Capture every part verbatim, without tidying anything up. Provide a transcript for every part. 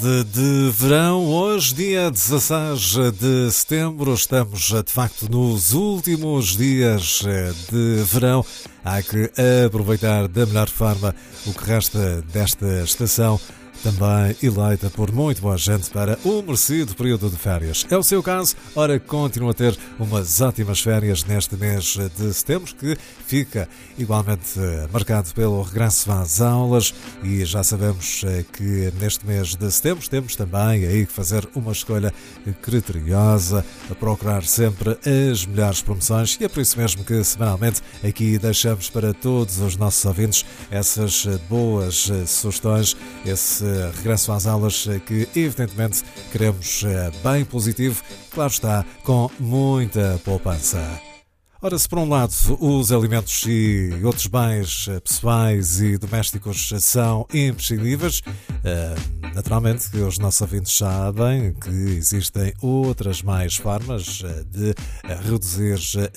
De, de verão, hoje dia dezasseis de setembro, estamos de facto nos últimos dias de verão. Há que aproveitar da melhor forma o que resta desta estação, também eleita por muito boa gente para o merecido período de férias. É o seu caso, ora continua a ter umas ótimas férias neste mês de setembro, que fica igualmente marcado pelo regresso às aulas, e já sabemos que neste mês de setembro temos também aí que fazer uma escolha criteriosa, a procurar sempre as melhores promoções, e é por isso mesmo que semanalmente aqui deixamos para todos os nossos ouvintes essas boas sugestões, esse regresso às aulas que evidentemente queremos bem positivo, claro está, com muita poupança. Ora, se por um lado os alimentos e outros bens pessoais e domésticos são imprescindíveis, naturalmente que os nossos ouvintes sabem que existem outras mais formas de reduzir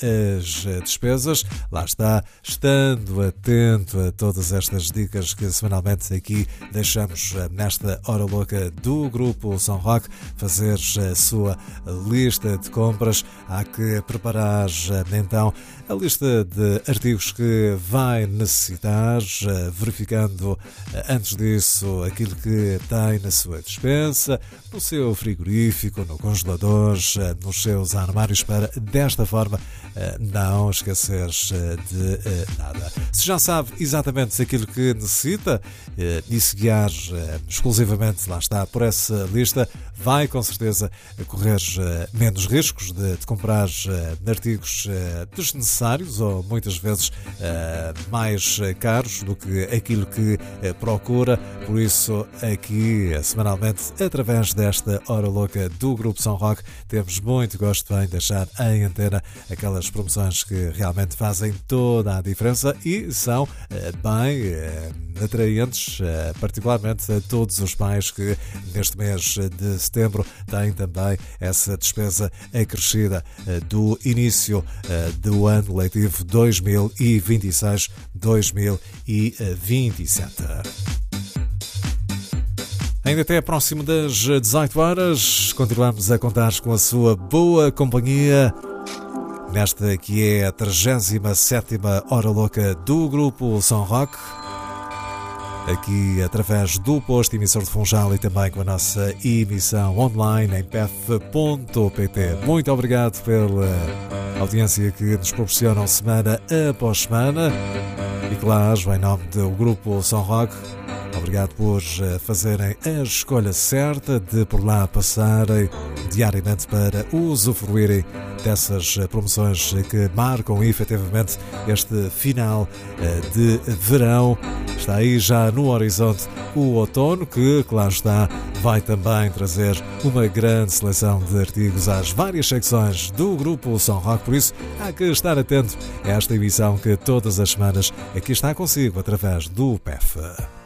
as despesas. Lá está, estando atento a todas estas dicas que semanalmente aqui deixamos nesta hora louca do Grupo São Roque, fazer a sua lista de compras. Há que preparar então Então, a lista de artigos que vai necessitar, verificando antes disso aquilo que tem na sua despensa, no seu frigorífico, no congelador, nos seus armários, para desta forma não esquecer de nada. Se já sabe exatamente aquilo que necessita e se guiar exclusivamente, lá está, por essa lista, vai com certeza correr menos riscos de, de comprar artigos desnecessários ou muitas vezes uh, mais caros do que aquilo que uh, procura. Por isso, aqui semanalmente, através desta hora louca do Grupo São Roque, temos muito gosto em deixar em antena aquelas promoções que realmente fazem toda a diferença e são uh, bem uh, atraentes, uh, particularmente a todos os pais que neste mês de setembro têm também essa despesa acrescida uh, do início uh, do ano letivo dois mil e vinte e seis dois mil e vinte e sete. Ainda até próximo das dezoito horas, continuamos a contar com a sua boa companhia nesta que é a trigésima sétima Hora Louca do Grupo São Roque, aqui através do posto emissor de Funchal e também com a nossa emissão online em p f ponto p t. Muito obrigado pela audiência que nos proporcionam semana após semana e, claro, em nome do Grupo São Roque, obrigado por fazerem a escolha certa de por lá passarem diariamente para usufruírem dessas promoções que marcam efetivamente este final de verão. Está aí já no horizonte o outono, que, claro está, vai também trazer uma grande seleção de artigos às várias secções do Grupo São Roque. Por isso, há que estar atento a esta emissão que todas as semanas aqui está consigo através do P E F.